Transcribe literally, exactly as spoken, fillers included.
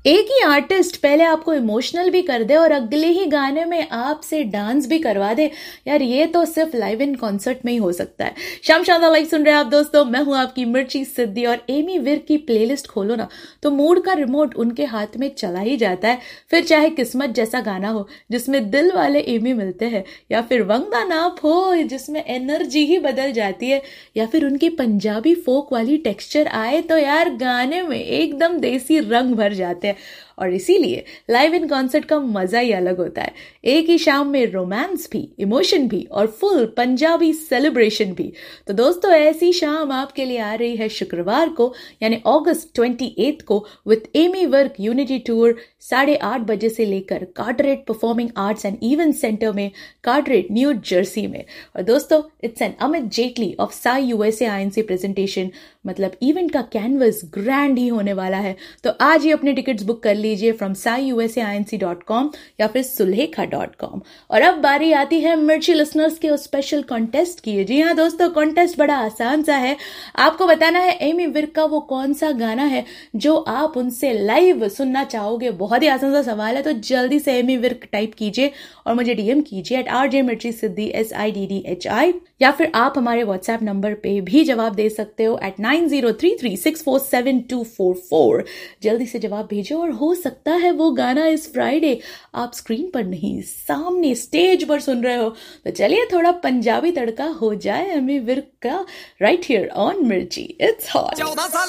एक ही आर्टिस्ट पहले आपको इमोशनल भी कर दे और अगले ही गाने में आपसे डांस भी करवा दे, यार ये तो सिर्फ लाइव इन कॉन्सर्ट में ही हो सकता है। शाम शानदार लाइव सुन रहे हैं आप दोस्तों, मैं हूं आपकी मिर्ची सिद्धि। और एमी विर्क की प्लेलिस्ट खोलो ना तो मूड का रिमोट उनके हाथ में चला ही जाता है। फिर चाहे किस्मत जैसा गाना हो जिसमें दिल वाले एमी मिलते हैं, या फिर वंगदा नाप हो जिसमें एनर्जी ही बदल जाती है, या फिर उनकी पंजाबी फोक वाली टेक्सचर आए तो यार गाने में एकदम देसी रंग भर जाते हैं। और इसीलिए लाइव इन कॉन्सर्ट का मजा ही अलग होता है। एक ही शाम में रोमांस भी, इमोशन भी और फुल पंजाबी सेलिब्रेशन भी। तो दोस्तों ऐसी शाम आपके लिए आ रही है शुक्रवार को यानी अगस्त अट्ठाईस को with Amy Virk unity tour साढ़े आठ बजे से लेकर कार्टरेट performing arts and event centre में, कार्टरेट न्यू जर्सी में। और दोस्तों it's an Amit Jaitley of Sai USA INC presentation, मतलब इवेंट का कैनवस ग्रैंड ही होने वाला है। तो आज ही अपने टिकट्स बुक कर लीजिए from Sai USA INC dot com या फिर सुलेखा डॉट कॉम। और अब बारी आती है मिर्ची लिसनर्स के उस स्पेशल कॉन्टेस्ट की। जी हाँ दोस्तों, कॉन्टेस्ट बड़ा आसान सा है। आपको बताना है एमी विर्क का वो कौन सा गाना है जो आप उनसे लाइव सुनना चाहोगे। बहुत ही आसान सा सवाल है, तो जल्दी से एमी विर्क टाइप कीजिए और मुझे डीएम कीजिए एट आर जे मिर्ची सिद्धि S I D D H I, या फिर आप हमारे व्हाट्सएप नंबर पे भी जवाब दे सकते हो eight nine zero three three six four seven to four four. जल्दी से जवाब भेजो और हो सकता है वो गाना इस फ्राइडे आप स्क्रीन पर नहीं सामने स्टेज पर सुन रहे हो। तो चलिए थोड़ा पंजाबी तड़का हो जाए एमी विर्क का राइट हियर ऑन मिर्ची। It's hot.